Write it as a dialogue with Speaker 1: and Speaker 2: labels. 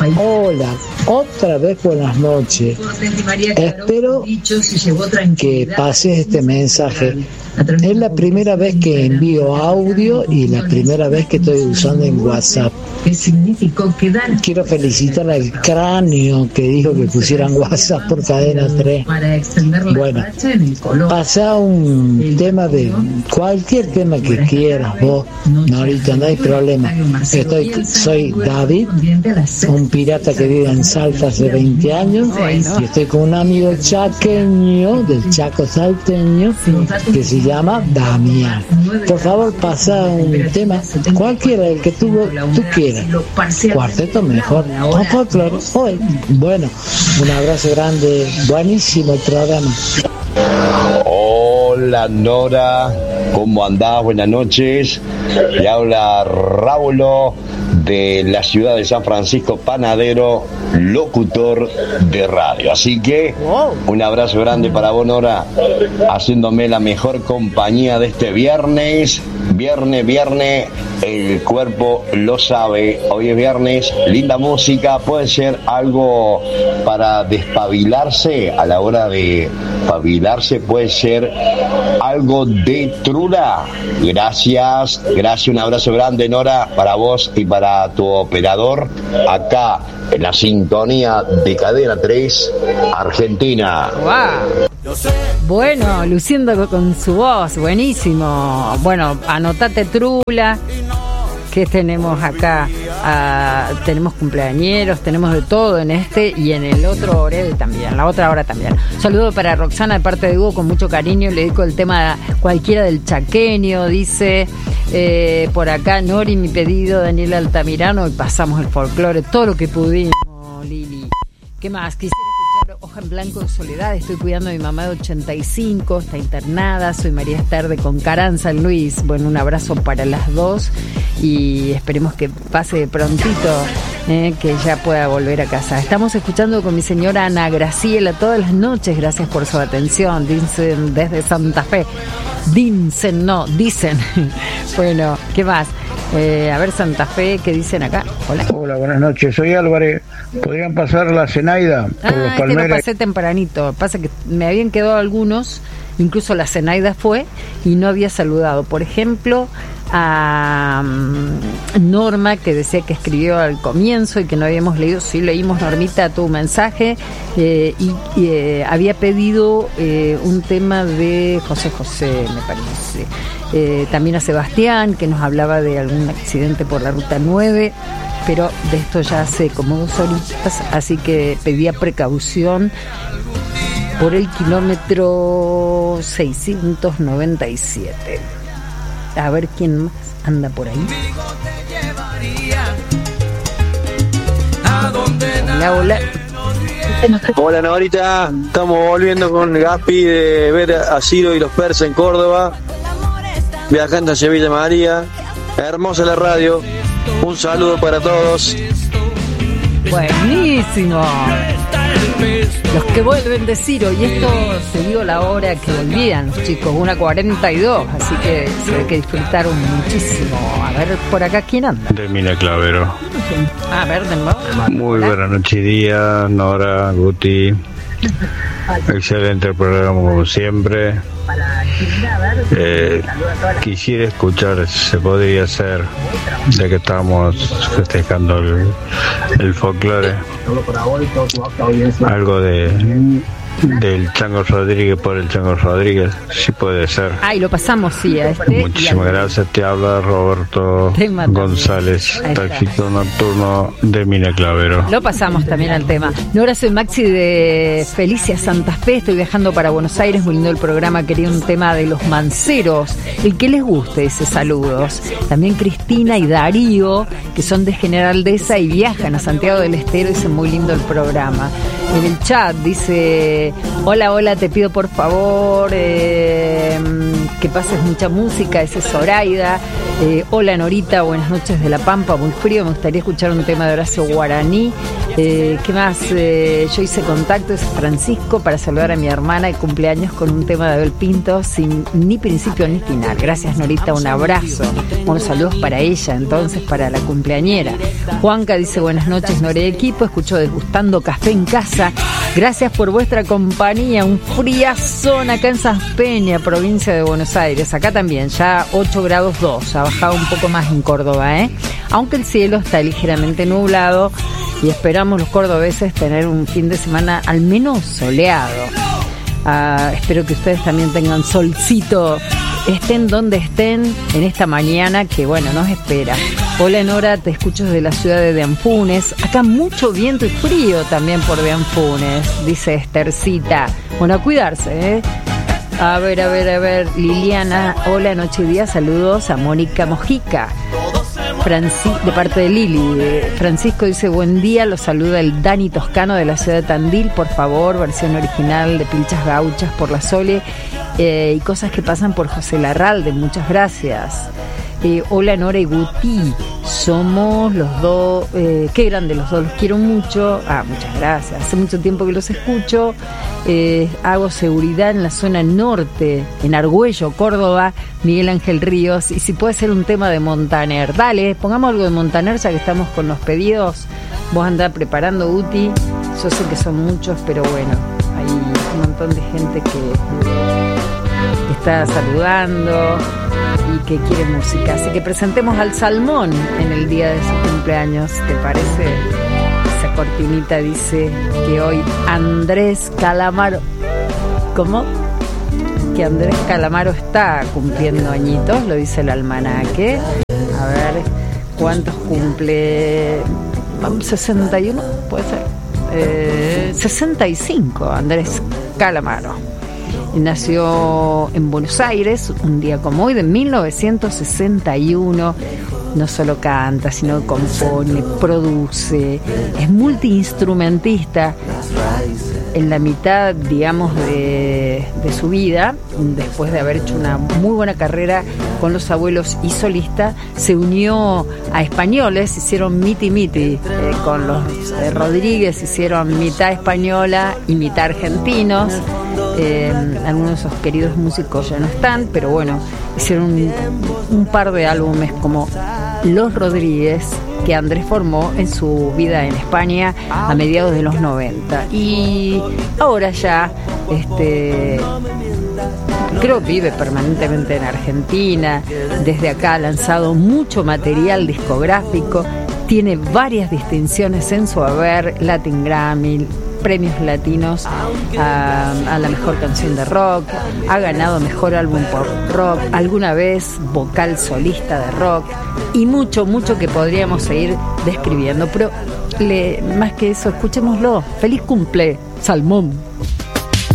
Speaker 1: Hola, otra vez buenas noches. Espero que pases este mensaje. Es la primera vez que envío audio y la primera vez que estoy usando en WhatsApp. Quiero felicitar al Cráneo que dijo que pusieran WhatsApp por Cadena 3. Bueno, pasa un tema de cualquier tema que quieras vos, Norita, no hay problema. Soy David, un pirata que vive en Salta hace 20 años y estoy con un amigo chaqueño del Chaco salteño que se llama Damián. Por favor, pasa un tema cualquiera, el que tú quieras. Cuarteto mejor, o folclore hoy. Bueno, un abrazo grande, buenísimo el programa.
Speaker 2: Hola Nora, ¿cómo andás? Buenas noches. Le habla Raulo de la ciudad de San Francisco, panadero, locutor de radio. Así que un abrazo grande para vos, Nora, haciéndome la mejor compañía de este viernes, el cuerpo lo sabe. Hoy es viernes, linda música, puede ser algo para despabilarse, a la hora de pabilarse, puede ser algo de trula. Gracias, un abrazo grande, Nora, para vos y para tu operador, acá en la sintonía de Cadena 3, Argentina.
Speaker 3: ¡Wow! Bueno, luciendo con su voz, buenísimo. Bueno, anotate trula. ¿Qué tenemos acá? Tenemos cumpleañeros, tenemos de todo en este y en el otro horario también, la otra hora también. Saludo para Roxana de parte de Hugo, con mucho cariño. Le dedico el tema cualquiera del chaqueño, dice por acá Nori, mi pedido, Daniel Altamirano, y pasamos el folclore, todo lo que pudimos, Lili. ¿Qué más? Quisiera escuchar Hoja en Blanco de Soledad. Estoy cuidando a mi mamá de 85, está internada. Soy María Esther de Concarán, San Luis. Bueno, un abrazo para las dos y esperemos que pase prontito, que ya pueda volver a casa. Estamos escuchando con mi señora Ana Graciela todas las noches. Gracias por su atención. Dicen desde Santa Fe. Dicen. Bueno, ¿qué más? A ver, Santa Fe, ¿qué dicen acá?
Speaker 4: Hola, buenas noches. Soy Álvarez. ¿Podrían pasar la Zenaida por los Palmeras?
Speaker 3: Que lo pasé tempranito. Pasa que me habían quedado algunos, incluso la Zenaida fue, y no había saludado. Por ejemplo, a Norma, que decía que escribió al comienzo y que no habíamos leído. Sí, leímos, Normita, tu mensaje, y había pedido un tema de José, me parece. También a Sebastián, que nos hablaba de algún accidente por la Ruta 9, pero de esto ya hace como 2 horitas, así que pedía precaución por el kilómetro 697. A ver quién más anda por ahí. Hola.
Speaker 5: Hola Norita, estamos volviendo con Gaspi de ver a Ciro y los persas en Córdoba, viajando hacia Villa María. Hermosa la radio, un saludo para todos.
Speaker 3: Buenísimo. Los que vuelven de Ciro, y esto se dio la hora que volvían los chicos, 1:42, así que se ve que disfrutaron muchísimo. A ver, por acá, ¿quién anda?
Speaker 6: De Mina Clavero.
Speaker 3: A ver, de nuevo.
Speaker 6: Muy buena noche y día, Nora, Guti. Excelente programa como siempre. Quisiera escuchar, se podría hacer, ya que estamos festejando el folclore, algo del Chango Rodríguez, por el Chango Rodríguez, si puede ser.
Speaker 3: Y lo pasamos, sí, a este.
Speaker 6: Muchísimas gracias. Te habla Roberto González, taxista nocturno de Mina Clavero.
Speaker 3: Lo pasamos también al tema. Nora, soy Maxi de Felicia, Santa Fe. Estoy viajando para Buenos Aires, muy lindo el programa. Quería un tema de los manceros, el que les guste, ese saludos. También Cristina y Darío, que son de General Dehesa y viajan a Santiago del Estero. Dicen muy lindo el programa. En el chat dice Hola, te pido por favor que pases mucha música. Ese es Zoraida. Hola Norita, buenas noches de La Pampa, muy frío, me gustaría escuchar un tema de Horacio Guaraní. ¿Qué más? Yo hice contacto, es Francisco, para saludar a mi hermana de cumpleaños con un tema de Abel Pinto sin ni principio ni final. Gracias Norita, un abrazo. Unos saludos para ella, entonces, para la cumpleañera. Juanca dice buenas noches Nore equipo, escucho Degustando Café en Casa. Gracias por vuestra compañía, un friazón acá en San Peña, provincia de Buenos Aires. Acá también, ya 8 grados 2, ha bajado un poco más en Córdoba, aunque el cielo está ligeramente nublado y esperamos los cordobeses tener un fin de semana al menos soleado. Espero que ustedes también tengan solcito, estén donde estén en esta mañana que bueno, nos espera. Hola Nora, te escucho desde la ciudad de Anfunes. Acá mucho viento y frío también por Anfunes, dice Estercita. Bueno, a cuidarse, A ver, Liliana, hola, noche y día, saludos a Mónica Mojica. De parte de Lili. Francisco dice buen día, los saluda el Dani Toscano de la ciudad de Tandil, por favor, versión original de Pilchas Gauchas por la Sole y cosas que pasan por José Larralde, muchas gracias. Hola Nora y Guti, somos los dos, qué grande los dos, los quiero mucho. Muchas gracias, hace mucho tiempo que los escucho. Hago seguridad en la zona norte, en Argüello, Córdoba, Miguel Ángel Ríos, y si puede ser un tema de Montaner, dale, pongamos algo de Montaner ya que estamos con los pedidos. Vos andás preparando, Guti, yo sé que son muchos, pero bueno, hay un montón de gente que está saludando y que quiere música, así que presentemos al Salmón en el día de su cumpleaños, ¿te parece? Esa cortinita dice que hoy Andrés Calamaro, ¿cómo? Que Andrés Calamaro está cumpliendo añitos, lo dice el almanaque. A ver, ¿cuántos cumple? 61, puede ser. 65, Andrés Calamaro. Nació en Buenos Aires un día como hoy de 1961. No solo canta, sino compone, produce, es multiinstrumentista. En la mitad, digamos, de su vida, después de haber hecho una muy buena carrera con los abuelos y solista, se unió a españoles, hicieron miti con los Rodríguez, hicieron mitad española y mitad argentinos. Algunos de esos queridos músicos ya no están, pero bueno, hicieron un par de álbumes como Los Rodríguez, que Andrés formó en su vida en España a mediados de los 90, y ahora ya creo que vive permanentemente en Argentina. Desde acá ha lanzado mucho material discográfico, tiene varias distinciones en su haber, Latin Grammy, premios latinos a la mejor canción de rock, ha ganado mejor álbum pop rock, alguna vez vocal solista de rock, y mucho que podríamos seguir describiendo, pero más que eso, escuchémoslo. Feliz cumple, Salmón.